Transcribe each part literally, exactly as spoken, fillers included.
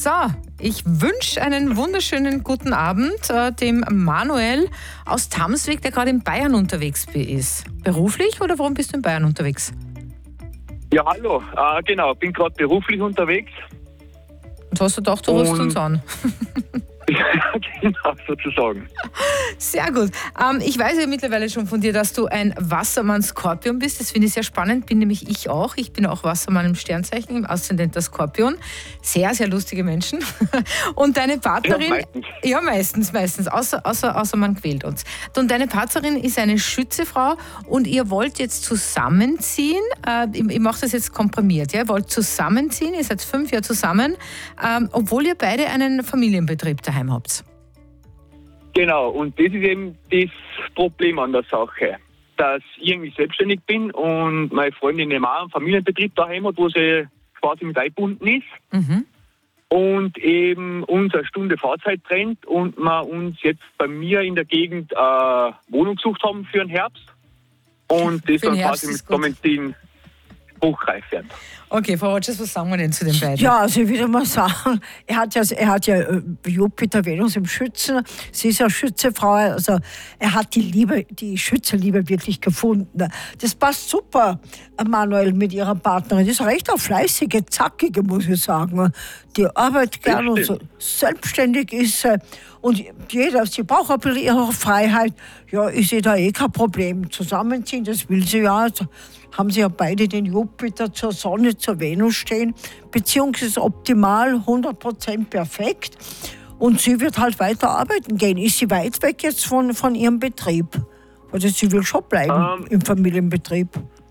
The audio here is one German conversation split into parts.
So, ich wünsche einen wunderschönen guten Abend äh, dem Manuel aus Tamsweg, der gerade in Bayern unterwegs ist. Beruflich oder warum bist du in Bayern unterwegs? Ja, hallo. Äh, genau, bin gerade beruflich unterwegs. Und hast du gedacht, du rufst Und- uns an? Ja, genau, sozusagen. Sehr gut. Ähm, ich weiß ja mittlerweile schon von dir, dass du ein Wassermann-Skorpion bist. Das finde ich sehr spannend, bin nämlich ich auch. Ich bin auch Wassermann im Sternzeichen, im Aszendent der Skorpion. Sehr, sehr lustige Menschen. Und deine Partnerin... Ja, meistens. Ja, meistens, meistens. Außer, außer, außer man quält uns. Und deine Partnerin ist eine Schützefrau und ihr wollt jetzt zusammenziehen. Äh, ich ich mache das jetzt komprimiert. Ja? Ihr wollt zusammenziehen, ihr seid fünf Jahre zusammen, ähm, obwohl ihr beide einen Familienbetrieb daheim habt. Genau, und das ist eben das Problem an der Sache, dass ich irgendwie selbstständig bin und meine Freundin eben auch einen Familienbetrieb daheim hat, wo sie quasi mit eingebunden ist. Mhm. Und eben uns eine Stunde Fahrzeit trennt und wir uns jetzt bei mir in der Gegend äh, Wohnung gesucht haben für den Herbst. Und das Für den dann Herbst quasi ist mit gut. Valentin spruchreif werden. Okay, Frau Rogers, was sagen wir denn zu den beiden? Ja, also ich würde mal sagen, er hat ja, er hat ja äh, Jupiter, Venus im Schützen. Sie ist ja Schützefrau, also er hat die Liebe, die Schützeliebe wirklich gefunden. Das passt super, äh, Manuel, mit ihrer Partnerin. Die ist recht auch fleißige, zackige, muss ich sagen. Die arbeitet gern und so selbstständig ist sie. Und jeder, sie braucht ein bisschen ihre Freiheit. Ja, ich sehe da eh kein Problem. Zusammenziehen, das will sie ja. Also haben sie ja beide den Jupiter zur Sonne, zur Venus stehen. Beziehung ist optimal, hundert Prozent perfekt. Und sie wird halt weiter arbeiten gehen. Ist sie weit weg jetzt von, von ihrem Betrieb? Also sie will schon bleiben Ähm. im Familienbetrieb.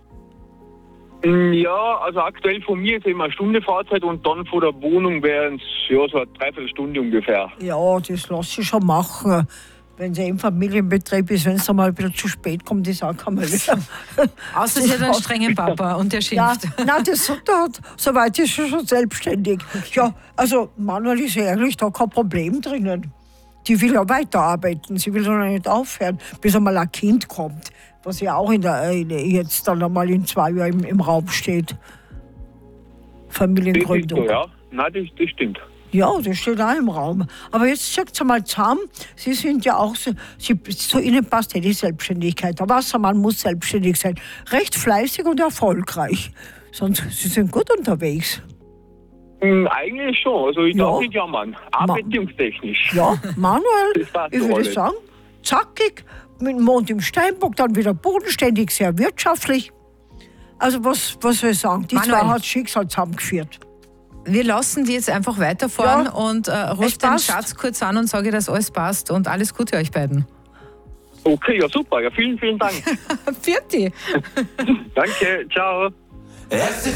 Ja, also aktuell von mir ist eben eine Stunde Fahrzeit und dann von der Wohnung wären es ja, so eine Dreiviertelstunde ungefähr. Ja, das lasse ich schon machen. Wenn sie im Familienbetrieb ist, wenn es einmal wieder zu spät kommt, ist auch einmal wieder. Außer sie hat einen strengen Papa und der Ja, schimpft. nein, das hat, soweit ist sie schon selbstständig. Ja, also Manuel ist ehrlich, da kein Problem drinnen. Die will ja weiterarbeiten, sie will doch nicht aufhören, bis einmal ein Kind kommt, was ja auch in der, in, jetzt dann einmal in zwei Jahren im, im Raum steht. Das ist Familiengründung. so, ja. Nein, das, das stimmt. Ja, das steht auch im Raum. Aber jetzt sagt mal zusammen, Sie sind ja auch so, Sie, zu Ihnen passt ja die Selbstständigkeit. Der Wassermann muss selbstständig sein. Recht fleißig und erfolgreich. Sonst, Sie sind gut unterwegs. Hm, eigentlich schon. Also ich Ja. darf nicht jammern. Auch Ma- beziehungstechnisch. Ja, Manuel, Das passt ich so würde alles. sagen, zackig, mit dem Mond im Steinbock, dann wieder bodenständig, sehr wirtschaftlich. Also was, was soll ich sagen, die Manuel. zwei hat das Schicksal zusammengeführt. Wir lassen die jetzt einfach weiterfahren Ja, und äh, es ruf den passt. Schatz kurz an und sage, dass alles passt und alles Gute euch beiden. Okay, ja super. Ja, vielen, vielen Dank. Vierte. Danke, ciao. Es